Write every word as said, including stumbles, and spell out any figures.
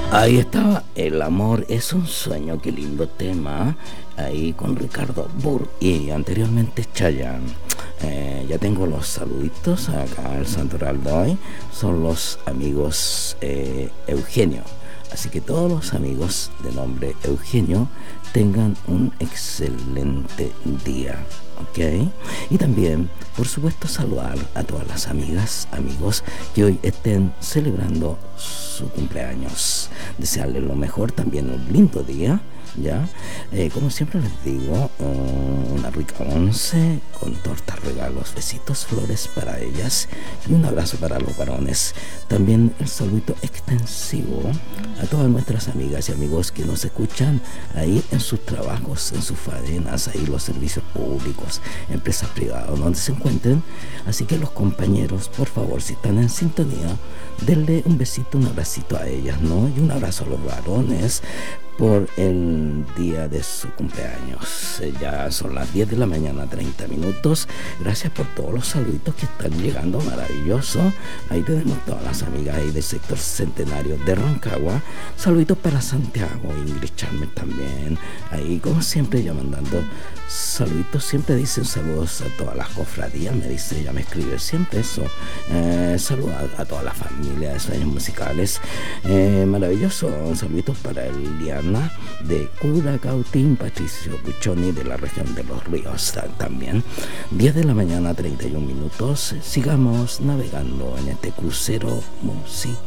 Ahí estaba, El amor es un sueño, qué lindo tema. Ahí con Ricardo Burr y anteriormente Chayanne. Eh, ya tengo los saluditos acá al santoral de hoy. Son los amigos eh, Eugenio. Así que todos los amigos de nombre Eugenio tengan un excelente día, ¿ok? Y también, por supuesto, saludar a todas las amigas, amigos que hoy estén celebrando su cumpleaños. Desearles lo mejor, también un lindo día, ¿ya? Eh, como siempre les digo, uh, una rica once con tortas, regalos, besitos, flores para ellas y un abrazo para los varones. También el saludito extensivo a todas nuestras amigas y amigos que nos escuchan ahí en sus trabajos, en sus faenas, ahí los servicios públicos, empresas privadas, donde se encuentren. Así que los compañeros, por favor, si están en sintonía, denle un besito, un abracito a ellas, ¿no? Y un abrazo a los varones por el día de su cumpleaños. Eh, ya son las diez de la mañana, treinta minutos. Gracias por todos los saluditos que están llegando, maravilloso. Ahí tenemos todas las amigas ahí del sector centenario de Rancagua. Saluditos para Santiago, Ingrid Charmer también. Ahí, como siempre, ya mandando saluditos. Siempre dicen saludos a todas las cofradías, me dice, ella me escribe siempre eso. Eh, saludos a, a toda la familia de Sueños Musicales. Eh, maravilloso. Saluditos para Eliana de Curacautín, Patricio Puchoni de la región de Los Ríos también. diez de la mañana, treinta y un minutos. Sigamos navegando en este crucero musical.